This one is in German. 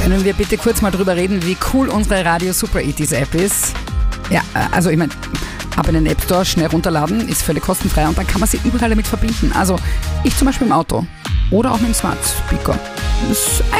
Können wir bitte kurz mal drüber reden, wie cool unsere Radio Super Eaties App ist? Ja, also ich meine, ab in den App Store schnell runterladen, ist völlig kostenfrei und dann kann man sie überall damit verbinden. Also ich zum Beispiel im Auto oder auch mit dem Smart Speaker. Das ist